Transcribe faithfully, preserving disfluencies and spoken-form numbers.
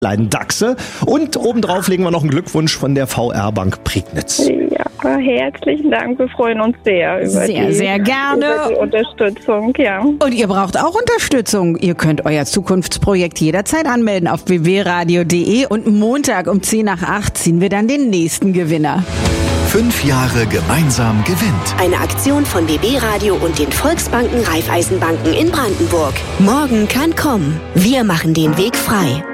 Dachse. Und obendrauf legen wir noch einen Glückwunsch von der V R Bank Prignitz. Ja, herzlichen Dank. Wir freuen uns sehr über, sehr, die, sehr gerne. über die Unterstützung. Ja. Und ihr braucht auch Unterstützung. Ihr könnt euer Zukunftsprojekt jederzeit anmelden auf b w radio punkt d e und Montag um zehn nach acht ziehen wir dann den nächsten Gewinner. Fünf Jahre gemeinsam gewinnt. Eine Aktion von B B Radio und den Volksbanken Raiffeisenbanken in Brandenburg. Morgen kann kommen. Wir machen den Weg frei.